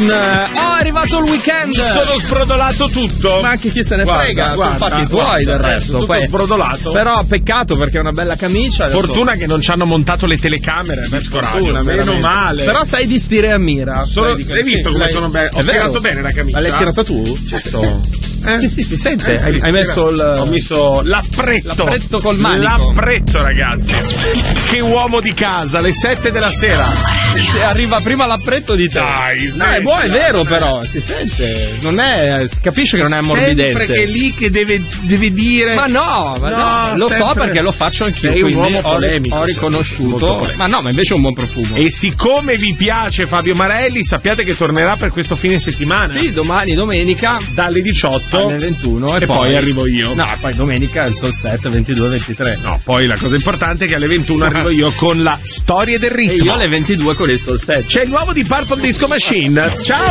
è arrivato il weekend. Sono sbrodolato tutto. Ma anche chi se ne frega, sono fatti tuoi del resto. Tutto sbrodolato. Però peccato perché è una bella camicia. Adesso... Fortuna che non ci hanno montato le telecamere. Fortuna, meno male. Però sai di stire a mira. Hai visto come sono bello? Ho tirato bene la camicia. Ma l'hai tirata tu? Sì, si sente. Hai messo il. Ho messo l'appretto. L'appretto col manico. L'appretto, ragazzi. Che uomo di casa, alle 7 della sera. Se arriva prima l'appretto di te. Dai, è buono, è vero, però. Si sente. Non è. Si capisce che non è ammorbidente. Sempre che è lì che deve dire. Ma no. Lo so perché lo faccio anch'io. Sei un uomo polemico. Ho riconosciuto. Ma no, ma invece è un buon profumo. E siccome vi piace Fabio Marelli, sappiate che tornerà per questo fine settimana. Sì, domani, domenica. Dalle 18 alle 21 e poi arrivo io. No, poi domenica il Soul Set 22-23. No, poi la cosa importante è che alle 21 arrivo io con la storia del ritmo. E io alle 22 con il Soul Set. C'è il nuovo di Purple Disco Machine. Ciao!